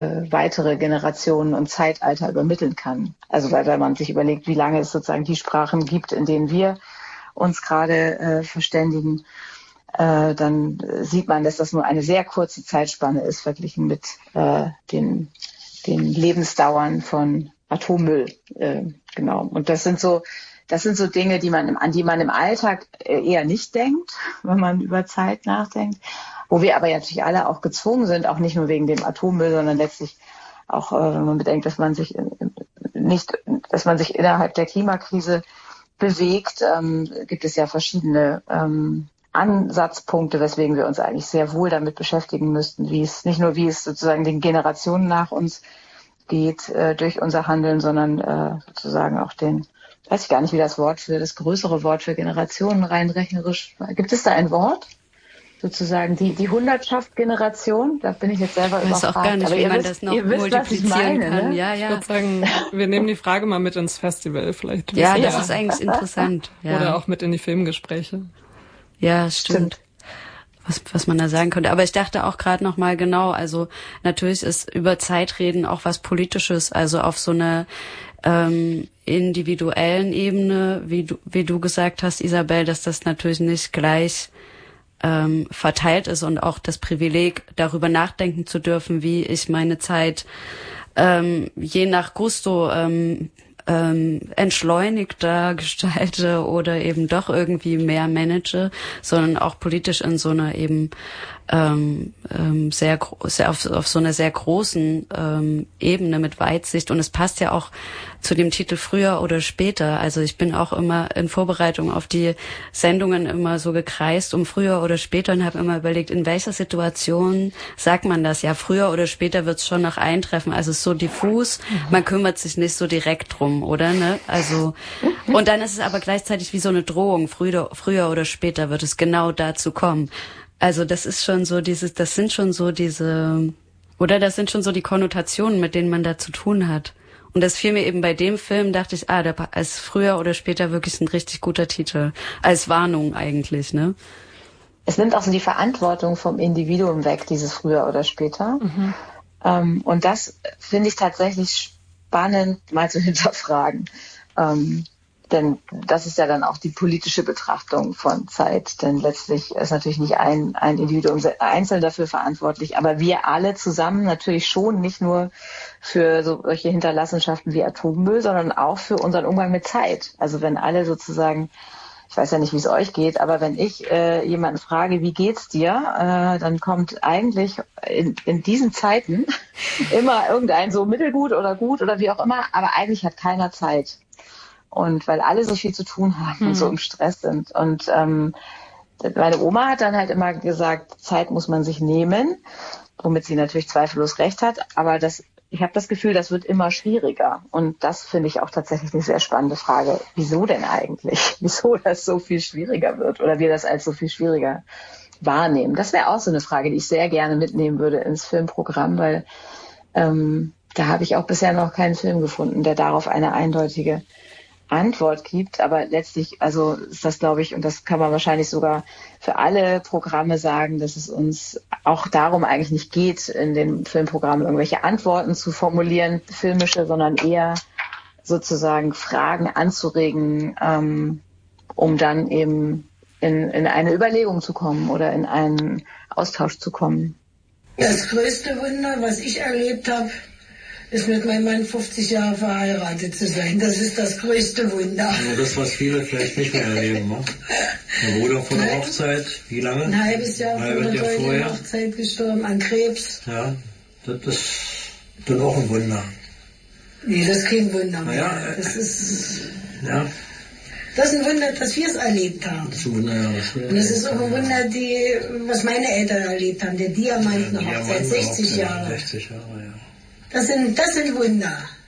weitere Generationen und Zeitalter übermitteln kann. Also weil man sich überlegt, wie lange es sozusagen die Sprachen gibt, in denen wir uns gerade verständigen, dann sieht man, dass das nur eine sehr kurze Zeitspanne ist, verglichen mit den Lebensdauern von Atommüll. Genau. Und das sind so Dinge, an die man im Alltag eher nicht denkt, wenn man über Zeit nachdenkt. Wo wir aber natürlich alle auch gezwungen sind, auch nicht nur wegen dem Atommüll, sondern letztlich auch, wenn man bedenkt, dass man sich innerhalb der Klimakrise bewegt, gibt es ja verschiedene Ansatzpunkte, weswegen wir uns eigentlich sehr wohl damit beschäftigen müssten, wie es sozusagen den Generationen nach uns geht durch unser Handeln, sondern sozusagen auch weiß ich gar nicht, wie das größere Wort für Generationen rein rechnerisch, gibt es da ein Wort? Sozusagen die Hundertschaft Generation, da bin ich jetzt selber überfragt. Ich weiß auch gar nicht, aber wie man das noch multiplizieren kann. Ne? Ja. Ich würde sagen, wir nehmen die Frage mal mit ins Festival vielleicht. Ja, das ist eigentlich interessant. Ja. Oder auch mit in die Filmgespräche. Ja, stimmt. Was man da sagen könnte. Aber ich dachte auch gerade noch mal genau, also natürlich ist über Zeitreden auch was Politisches, also auf so einer individuellen Ebene, wie du gesagt hast, Isabel, dass das natürlich nicht gleich verteilt ist und auch das Privileg, darüber nachdenken zu dürfen, wie ich meine Zeit je nach Gusto entschleunigter gestalte oder eben doch irgendwie mehr manage, sondern auch politisch in so einer eben auf so einer sehr großen Ebene mit Weitsicht. Und es passt ja auch zu dem Titel Früher oder Später. Also ich bin auch immer in Vorbereitung auf die Sendungen immer so gekreist um früher oder später und habe immer überlegt, in welcher Situation sagt man das? Ja, früher oder später wird es schon noch eintreffen. Also es ist so diffus, man kümmert sich nicht so direkt drum, oder? Ne? Also und dann ist es aber gleichzeitig wie so eine Drohung. Früher oder später wird es genau dazu kommen. Also das ist schon so das sind schon so die Konnotationen, mit denen man da zu tun hat. Und das fiel mir eben bei dem Film, dachte ich, da ist früher oder später wirklich ein richtig guter Titel. Als Warnung eigentlich, ne? Es nimmt auch so die Verantwortung vom Individuum weg, dieses früher oder später. Mhm. Und das finde ich tatsächlich spannend, mal zu hinterfragen. Denn das ist ja dann auch die politische Betrachtung von Zeit. Denn letztlich ist natürlich nicht ein Individuum einzeln dafür verantwortlich, aber wir alle zusammen natürlich schon, nicht nur für solche Hinterlassenschaften wie Atommüll, sondern auch für unseren Umgang mit Zeit. Also wenn alle sozusagen, ich weiß ja nicht, wie es euch geht, aber wenn ich jemanden frage, wie geht's dir, dann kommt eigentlich in diesen Zeiten immer irgendein so mittelgut oder gut oder wie auch immer, aber eigentlich hat keiner Zeit. Und weil alle so viel zu tun haben und so im Stress sind. Und meine Oma hat dann halt immer gesagt, Zeit muss man sich nehmen, womit sie natürlich zweifellos recht hat. Aber ich habe das Gefühl, das wird immer schwieriger. Und das finde ich auch tatsächlich eine sehr spannende Frage. Wieso denn eigentlich? Wieso das so viel schwieriger wird oder wir das als so viel schwieriger wahrnehmen? Das wäre auch so eine Frage, die ich sehr gerne mitnehmen würde ins Filmprogramm, weil da habe ich auch bisher noch keinen Film gefunden, der darauf eine eindeutige Antwort gibt, aber letztlich, also ist das, glaube ich, und das kann man wahrscheinlich sogar für alle Programme sagen, dass es uns auch darum eigentlich nicht geht, in den Filmprogrammen irgendwelche Antworten zu formulieren, filmische, sondern eher sozusagen Fragen anzuregen, um dann eben in eine Überlegung zu kommen oder in einen Austausch zu kommen. Das größte Wunder, was ich erlebt habe, ist mit meinem Mann 50 Jahre verheiratet zu sein. Das ist das größte Wunder. Ja, das, was viele vielleicht nicht mehr erleben. Ne? Der Bruder von der Hochzeit, wie lange? Ein halbes Jahr vor der Hochzeit gestorben, an Krebs. Ja, das ist dann auch ein Wunder. Nee, das ist kein Wunder mehr. Ja, das ist... Ja. Das ist ein Wunder, dass wir es erlebt haben. Das ist ein Wunder, ja. Und es ist auch ein Wunder, was meine Eltern erlebt haben. Der Diamantenhochzeit, 60 Jahre. 60 Jahre, ja. Das sind Wunder.